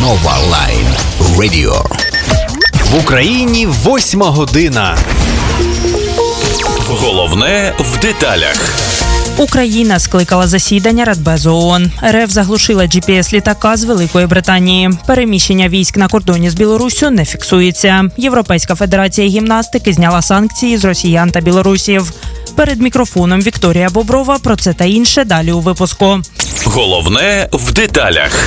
Nova Line Radio. В Україні 8 година. Головне в деталях. Україна скликала засідання Радбезу ООН. РФ заглушила GPS-літака з Великої Британії. Переміщення військ на кордоні з Білоруссю не фіксується. Європейська федерація гімнастики зняла санкції з росіян та білорусів. Перед мікрофоном Вікторія Боброва. Про це та інше далі у випуску. Головне в деталях.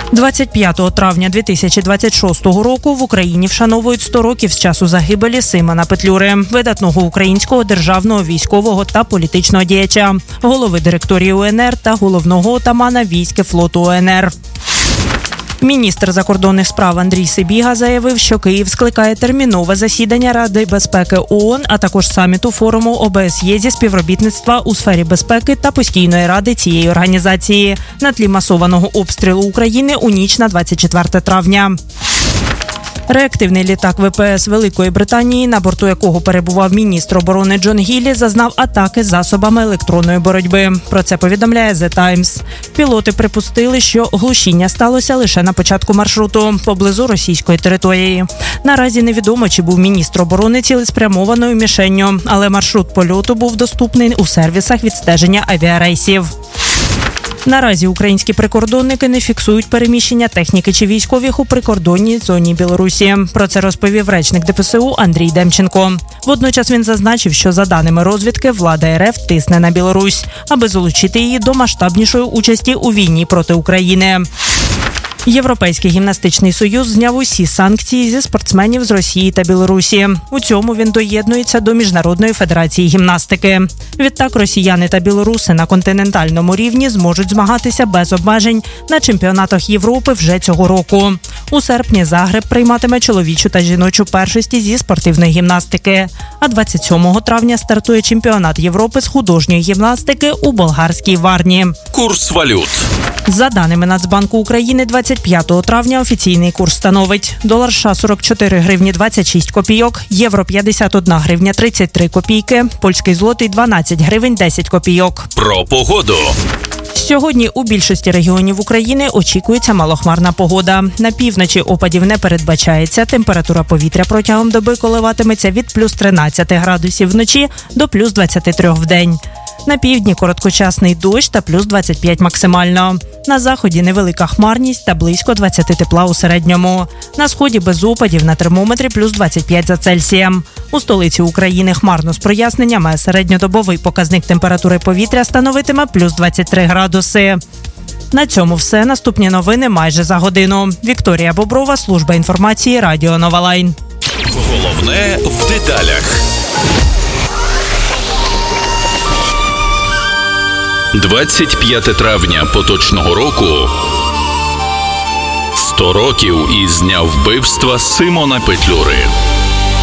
25 травня 2026 року в Україні вшановують 100 років з часу загибелі Симона Петлюри, видатного українського державного, військового та політичного діяча, голови директорії УНР та головного отамана військ флоту УНР. Міністр закордонних справ Андрій Сибіга заявив, що Київ скликає термінове засідання Ради безпеки ООН, а також саміту форуму ОБСЄ зі співробітництва у сфері безпеки та постійної ради цієї організації на тлі масованого обстрілу України у ніч на 24 травня. Реактивний літак ВПС Великої Британії, на борту якого перебував міністр оборони Джон Гіллі, зазнав атаки засобами електронної боротьби. Про це повідомляє The Times. Пілоти припустили, що глушіння сталося лише на початку маршруту, поблизу російської території. Наразі невідомо, чи був міністр оборони цілеспрямованою мішенню, але маршрут польоту був доступний у сервісах відстеження авіарейсів. Наразі українські прикордонники не фіксують переміщення техніки чи військових у прикордонній зоні Білорусі. Про це розповів речник ДПСУ Андрій Демченко. Водночас він зазначив, що за даними розвідки, влада РФ тисне на Білорусь, аби залучити її до масштабнішої участі у війні проти України. Європейський гімнастичний союз зняв усі санкції зі спортсменів з Росії та Білорусі. У цьому він доєднується до Міжнародної федерації гімнастики. Відтак росіяни та білоруси на континентальному рівні зможуть змагатися без обмежень на чемпіонатах Європи вже цього року. У серпні Загреб прийматиме чоловічу та жіночу першості зі спортивної гімнастики. А 27 травня стартує чемпіонат Європи з художньої гімнастики у болгарській Варні. Курс валют. За даними Нацбанку України, 25 травня офіційний курс становить: долар США 44 гривні 26 копійок, євро 51 гривня 33 копійки, польський злотий 12 гривень 10 копійок. Про погоду. Сьогодні у більшості регіонів України очікується малохмарна погода. На півночі опадів не передбачається. Температура повітря протягом доби коливатиметься від плюс 13 градусів вночі до плюс 23 вдень. На півдні короткочасний дощ та плюс 25 максимально. На заході невелика хмарність та близько 20 тепла у середньому. На сході без опадів, на термометрі плюс 25 за Цельсієм. У столиці України хмарно з проясненнями, середньодобовий показник температури повітря становитиме плюс 23 градуси. На цьому все. Наступні новини майже за годину. Вікторія Боброва, служба інформації, Радіо Нова Лайн. Головне в деталях. 25 травня поточного року. 100 років із дня вбивства Симона Петлюри.